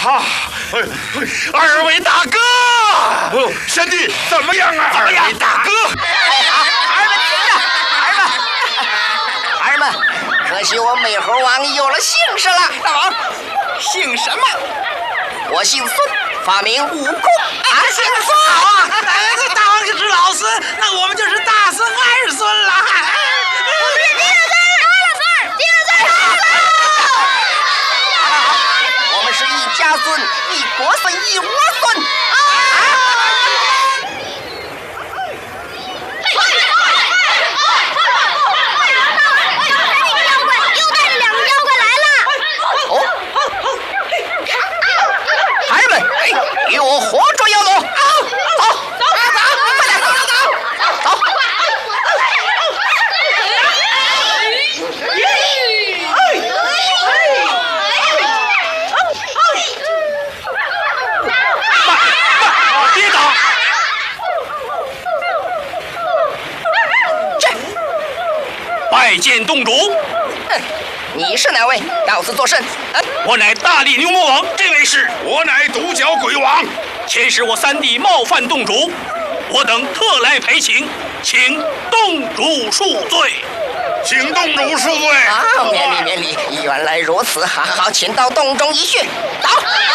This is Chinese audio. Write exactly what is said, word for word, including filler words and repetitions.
哈！哎，二位大哥，哦，贤弟怎么样啊？二位大哥， 儿们听着，儿们，儿们，可惜我美猴王有了姓氏了。 大王，姓什么？ 我姓孙，发明武功。 啊，姓孙好啊！哎，这大王可是老孙，那我们就是大孙二孙了。 我们是一家孙，一国孙，一窝孙。 又带着两个妖怪来了。 哦，孩儿们，与我活捉妖龙。走走走，快点走走走走。 跌倒！ 这， 拜见洞主。 哼，你是哪位？到此作甚？啊， 我乃大力牛魔王， 这位是我乃独角鬼王。 前时我三弟冒犯洞主，我等特来陪请，请洞主恕罪。 请洞主恕罪。 啊，免礼免礼，原来如此，好好，请到洞中一叙。走。